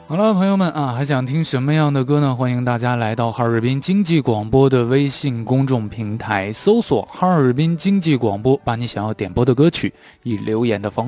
好了，朋友们啊，还想听什么样的歌呢？欢迎大家来到哈尔滨经济广播的微信公众平台，搜索哈尔滨经济广播，把你想要点播的歌曲以留言的方式